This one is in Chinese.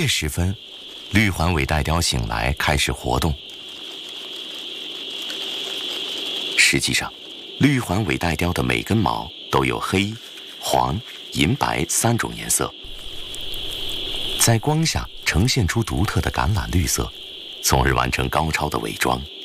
夜时分，绿环尾带雕醒来，开始活动。实际上，绿环尾带雕的每根毛都有黑、黄、银白3种颜色，在光下呈现出独特的橄榄绿色，从而完成高超的伪装。